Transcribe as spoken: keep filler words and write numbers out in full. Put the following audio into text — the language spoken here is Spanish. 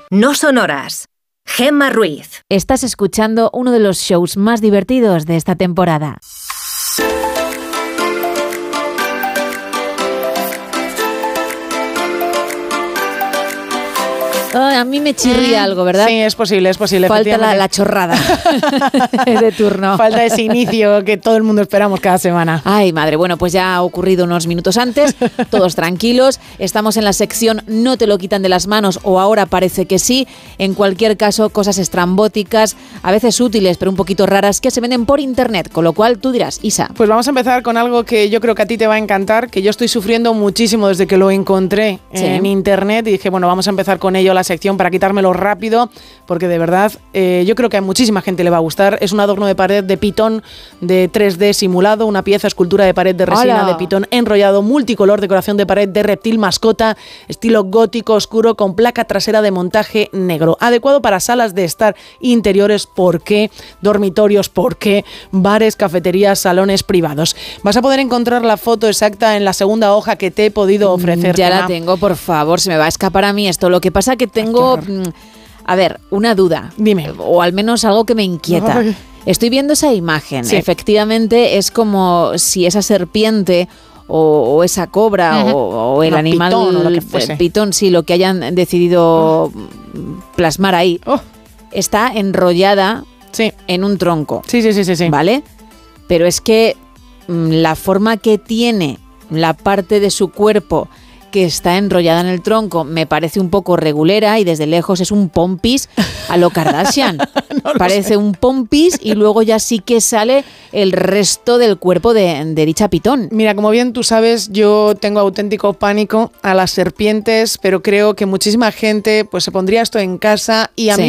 No son horas. Gemma Ruiz. Estás escuchando uno de los shows más divertidos de esta temporada. Oh, a mí me chirría algo, ¿verdad? Sí, es posible, es posible. Falta la, la chorrada de turno. Falta ese inicio que todo el mundo esperamos cada semana. Ay, madre, bueno, pues ya ha ocurrido unos minutos antes, todos tranquilos. Estamos en la sección No te lo quitan de las manos, o ahora parece que sí. En cualquier caso, cosas estrambóticas, a veces útiles, pero un poquito raras, que se venden por internet. Con lo cual, tú dirás, Isa. Pues vamos a empezar con algo que yo creo que a ti te va a encantar, que yo estoy sufriendo muchísimo desde que lo encontré sí. en internet. Y dije, bueno, vamos a empezar con ello la sección para quitármelo rápido, porque de verdad eh, yo creo que a muchísima gente le va a gustar. Es un adorno de pared de pitón de tres D simulado, una pieza escultura de pared de resina ¡Hala! De pitón enrollado, multicolor, decoración de pared de reptil mascota, estilo gótico oscuro con placa trasera de montaje negro, adecuado para salas de estar interiores, ¿por qué? Dormitorios, ¿por qué? Bares, cafeterías, salones privados. Vas a poder encontrar la foto exacta en la segunda hoja que te he podido ofrecer. Ya Gemma. la tengo, por favor, se me va a escapar a mí esto. Lo que pasa que tengo... A ver, una duda. Dime. O al menos algo que me inquieta. Ay. Estoy viendo esa imagen. Sí. Efectivamente, es como si esa serpiente o, o esa cobra uh-huh. o, o el no, animal pitón, o lo que fuese. pitón, sí, lo que hayan decidido oh. plasmar ahí, oh. está enrollada sí. en un tronco. Sí, sí, sí, sí, sí. ¿Vale? Pero es que mmm, la forma que tiene la parte de su cuerpo que está enrollada en el tronco me parece un poco regulera y desde lejos es un pompis a lo Kardashian. No lo parece sé. Un pompis y luego ya sí que sale el resto del cuerpo de, de dicha pitón. Mira, como bien tú sabes, yo tengo auténtico pánico a las serpientes, pero creo que muchísima gente pues se pondría esto en casa y a sí. mí